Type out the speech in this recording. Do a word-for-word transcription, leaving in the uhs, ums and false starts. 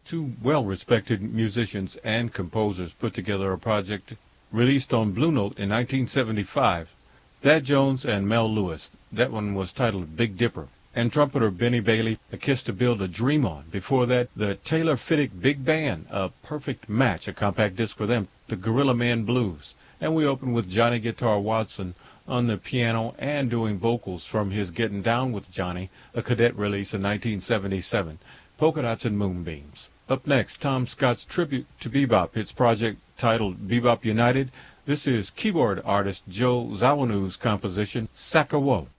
Two well-respected musicians and composers put together a project released on Blue Note in nineteen seventy-five. Thad Jones and Mel Lewis. That one was titled Big Dipper. And trumpeter Benny Bailey, A Kiss to Build a Dream On. Before that, the Taylor Fiddick Big Band, a perfect match, a compact disc for them, the Gorilla Man Blues. And we open with Johnny Guitar Watson on the piano and doing vocals from his Getting Down with Johnny, a cadet release in nineteen seventy-seven, Polka Dots and Moonbeams. Up next, Tom Scott's tribute to bebop, its project titled Bebop United. This is keyboard artist Joe Zawinul's composition, Sakawo.